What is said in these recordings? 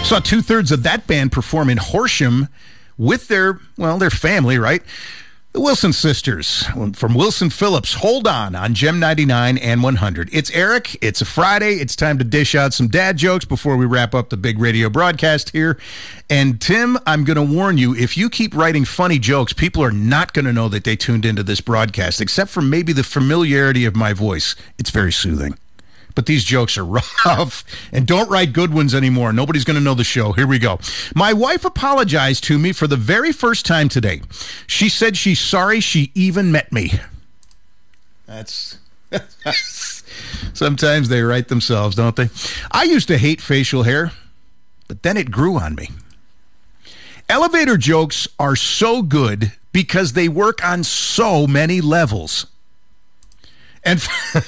Saw two-thirds of that band perform in Horsham with their family, right? The Wilson sisters from Wilson Phillips. Hold on Gem 99 and 100. It's Eric. It's a Friday. It's time to dish out some dad jokes before we wrap up the big radio broadcast here. And Tim, I'm going to warn you, if you keep writing funny jokes, people are not going to know that they tuned into this broadcast, except for maybe the familiarity of my voice. It's very soothing. But these jokes are rough, and don't write good ones anymore. Nobody's going to know the show. Here we go. My wife apologized to me for the very first time today. She said she's sorry she even met me. That's... Sometimes they write themselves, don't they? I used to hate facial hair, but then it grew on me. Elevator jokes are so good because they work on so many levels. And...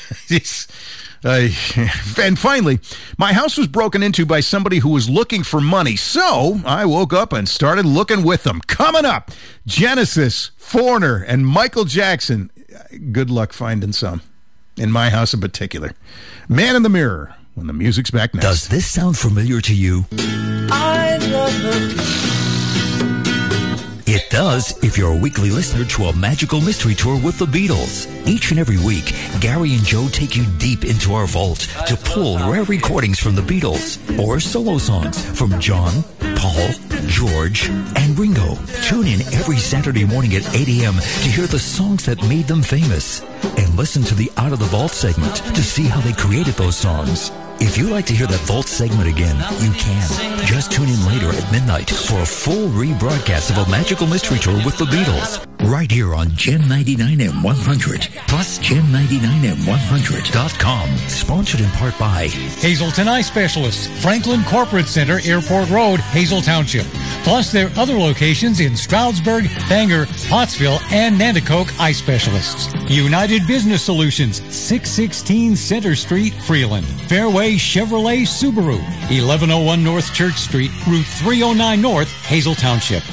and finally, my house was broken into by somebody who was looking for money, so I woke up and started looking with them. Coming up, Genesis, Foreigner, and Michael Jackson. Good luck finding some. In my house in particular. Man in the Mirror, when the music's back next. Does this sound familiar to you? I love her. It does if you're a weekly listener to a magical mystery tour with the Beatles. Each and every week, Gary and Joe take you deep into our vault to pull rare recordings from the Beatles or solo songs from John, Paul, George, and Ringo. Tune in every Saturday morning at 8 a.m. to hear the songs that made them famous and listen to the Out of the Vault segment to see how they created those songs. If you'd like to hear that Vault segment again, you can. Just tune in later at midnight for a full rebroadcast of a magical mystery tour with the Beatles. Right here on Gem 99 and 100, plus Gem99and100.com. Sponsored in part by Hazelton Eye Specialists, Franklin Corporate Center, Airport Road, Hazel Township. Plus their other locations in Stroudsburg, Bangor, Pottsville, and Nanticoke Eye Specialists. United Business Solutions, 616 Center Street, Freeland. Fairway Chevrolet Subaru, 1101 North Church Street, Route 309 North, Hazel Township.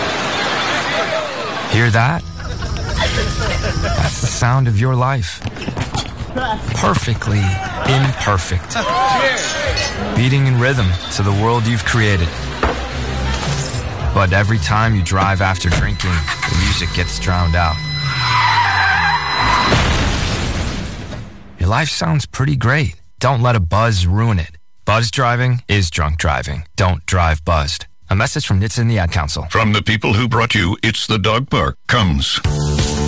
Hear that? That's the sound of your life. Perfectly imperfect. Beating in rhythm to the world you've created. But every time you drive after drinking, the music gets drowned out. Your life sounds pretty great. Don't let a buzz ruin it. Buzz driving is drunk driving. Don't drive buzzed. A message from NHTSA and the Ad Council. From the people who brought you It's the Dog Park comes